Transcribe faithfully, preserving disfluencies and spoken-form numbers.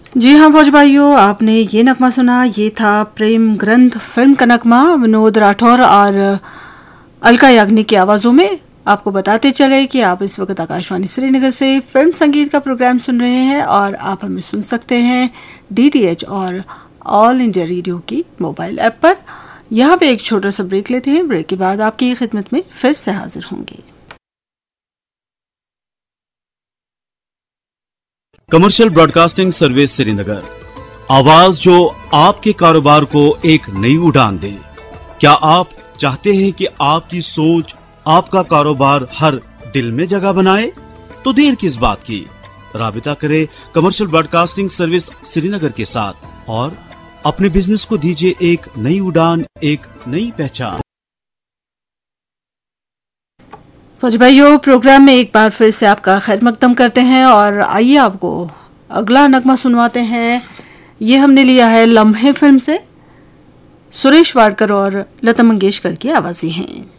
जी हाँ फौज भाइयों, आपने ये नगमा सुना। ये था प्रेम ग्रंथ फिल्म का नगमा, विनोद राठौर और अलका याग्निक की आवाज़ों में। आपको बताते चले कि आप इस वक्त आकाशवाणी श्रीनगर से फिल्म संगीत का प्रोग्राम सुन रहे हैं और आप हमें सुन सकते हैं डीटीएच और ऑल इंडिया रेडियो की मोबाइल ऐप पर। यहाँ पे एक छोटा सा ब्रेक लेते हैं। ब्रेक के बाद आपकी खिदमत में फिर से हाजिर होंगे। कमर्शियल ब्रॉडकास्टिंग सर्विस श्रीनगर, आवाज जो आपके कारोबार को एक नई उड़ान दे। क्या आप चाहते हैं कि आपकी सोच आपका कारोबार हर दिल में जगह बनाए? तो देर किस बात की, राबिता करें कमर्शियल ब्रॉडकास्टिंग सर्विस श्रीनगर के साथ और अपने बिजनेस को दीजिए एक नई उड़ान, एक नई पहचान। फौज भाइयों, प्रोग्राम में एक बार फिर से आपका खैर मकदम करते हैं और आइए आपको अगला नगमा सुनवाते हैं। ये हमने लिया है लम्हे फिल्म से। सुरेश वाडकर और लता मंगेशकर की आवाज़ें हैं।